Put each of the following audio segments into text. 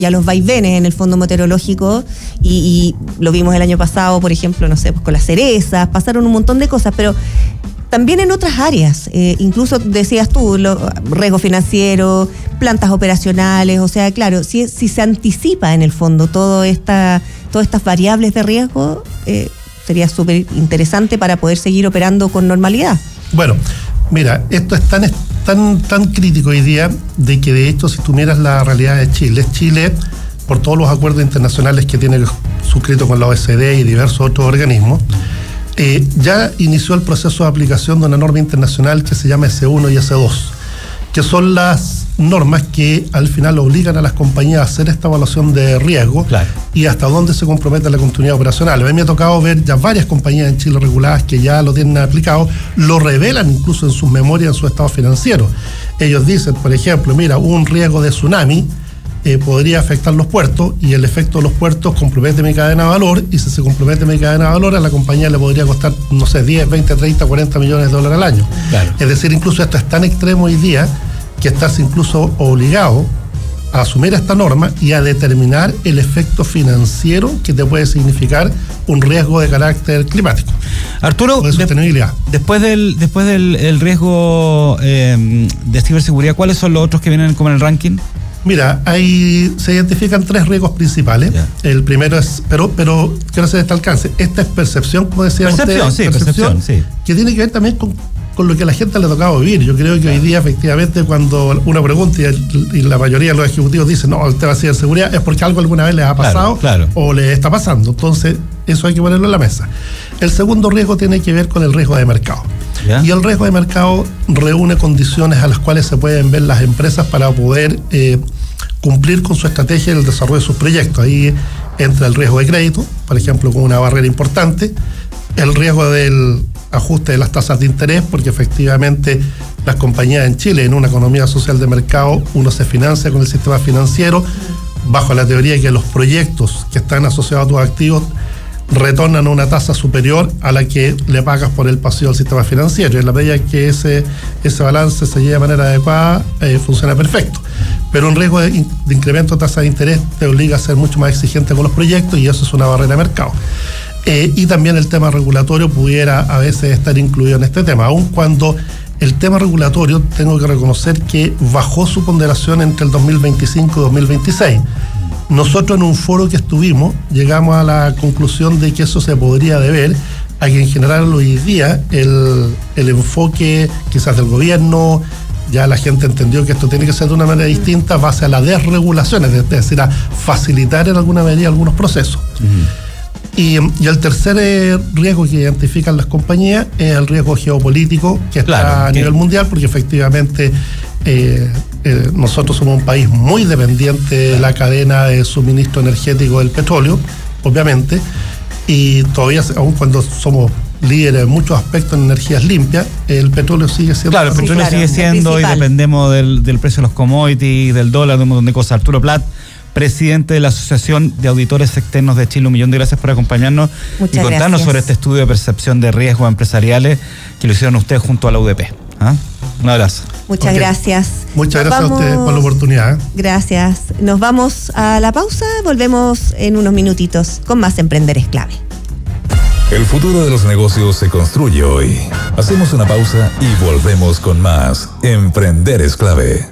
y a los vaivenes en el fondo meteorológico, y lo vimos el año pasado, por ejemplo, no sé, pues con las cerezas, pasaron un montón de cosas, pero también en otras áreas, incluso decías tú, riesgo financiero, plantas operacionales, o sea, claro, si se anticipa en el fondo todas estas variables de riesgo, sería súper interesante para poder seguir operando con normalidad. Bueno, mira, esto es tan crítico hoy día, de que de hecho, si tú miras la realidad de Chile, por todos los acuerdos internacionales que tiene suscrito con la OECD y diversos otros organismos, ya inició el proceso de aplicación de una norma internacional que se llama S1 y S2, que son las normas que al final obligan a las compañías a hacer esta evaluación de riesgo, claro, y hasta dónde se compromete la continuidad operacional. A mí me ha tocado ver ya varias compañías en Chile reguladas que ya lo tienen aplicado, lo revelan incluso en sus memorias, en su estado financiero. Ellos dicen, por ejemplo, mira, un riesgo de tsunami podría afectar los puertos, y el efecto de los puertos compromete mi cadena de valor, y si se compromete mi cadena de valor, a la compañía le podría costar, no sé, 10, 20, 30, 40 millones de dólares al año. Claro. Es decir, incluso esto es tan extremo hoy día que estás incluso obligado a asumir esta norma y a determinar el efecto financiero que te puede significar un riesgo de carácter climático. Arturo, de sostenibilidad. Después del riesgo de ciberseguridad, ¿cuáles son los otros que vienen como en el ranking? Mira, se identifican 3 riesgos principales. Yeah. El primero es, pero quiero hacer este alcance. Esta es percepción, como decía percepción, sí. Que tiene que ver también con lo que a la gente le ha tocado vivir. Yo creo que hoy día, efectivamente, cuando uno pregunta y la mayoría de los ejecutivos dicen, no, el tema de ciberseguridad, es porque algo alguna vez les ha pasado, claro, o les está pasando. Entonces, eso hay que ponerlo en la mesa. El segundo riesgo tiene que ver con el riesgo de mercado. ¿Ya? Y el riesgo de mercado reúne condiciones a las cuales se pueden ver las empresas para poder cumplir con su estrategia en el desarrollo de sus proyectos. Ahí entra el riesgo de crédito, por ejemplo, con una barrera importante, el riesgo del ajuste de las tasas de interés, porque efectivamente las compañías en Chile, en una economía social de mercado, uno se financia con el sistema financiero bajo la teoría de que los proyectos que están asociados a tus activos retornan a una tasa superior a la que le pagas por el pasivo del sistema financiero. Y en la medida que ese balance se lleve de manera adecuada, funciona perfecto. Pero un riesgo de incremento de tasa de interés te obliga a ser mucho más exigente con los proyectos, y eso es una barrera de mercado. Y también el tema regulatorio pudiera a veces estar incluido en este tema, aun cuando el tema regulatorio, tengo que reconocer que bajó su ponderación entre el 2025 y 2026. Nosotros, en un foro que estuvimos, llegamos a la conclusión de que eso se podría deber a que en general hoy día el enfoque quizás del gobierno, ya la gente entendió que esto tiene que ser de una manera distinta, base a la desregulación, es decir, a facilitar en alguna medida algunos procesos. Y el tercer riesgo que identifican las compañías es el riesgo geopolítico, que está a nivel mundial, porque efectivamente nosotros somos un país muy dependiente de la cadena de suministro energético del petróleo, obviamente, y todavía, aun cuando somos líderes en muchos aspectos en energías limpias, el petróleo sigue siendo... Claro, el petróleo sigue siendo, y dependemos del precio de los commodities, del dólar, de un montón de cosas. Arturo Plat, presidente de la Asociación de Auditores Externos de Chile, un millón de gracias por acompañarnos y contarnos sobre este estudio de percepción de riesgos empresariales que lo hicieron ustedes junto a la UDP. Un abrazo. Muchas gracias. Muchas gracias a ustedes por la oportunidad. Gracias. Nos vamos a la pausa, volvemos en unos minutitos con más Emprender es Clave. El futuro de los negocios se construye hoy. Hacemos una pausa y volvemos con más Emprender es Clave.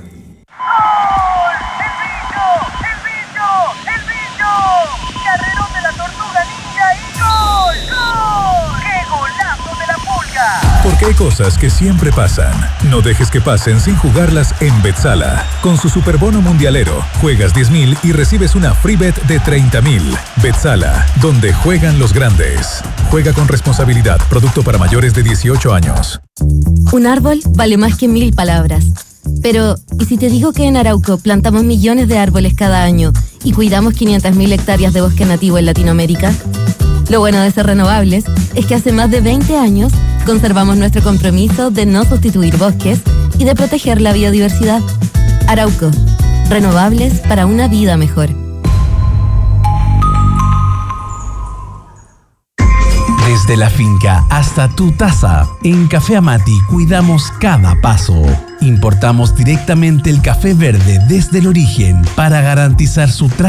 Porque hay cosas que siempre pasan. No dejes que pasen sin jugarlas en Betsala. Con su superbono mundialero, juegas 10,000 y recibes una free bet de 30,000. Betsala, donde juegan los grandes. Juega con responsabilidad. Producto para mayores de 18 años. Un árbol vale más que 1000 palabras. Pero, ¿y si te digo que en Arauco plantamos millones de árboles cada año y cuidamos 500,000 hectáreas de bosque nativo en Latinoamérica? Lo bueno de ser renovables es que hace más de 20 años conservamos nuestro compromiso de no sustituir bosques y de proteger la biodiversidad. Arauco, renovables para una vida mejor. Desde la finca hasta tu taza, en Café Amati cuidamos cada paso. Importamos directamente el café verde desde el origen para garantizar su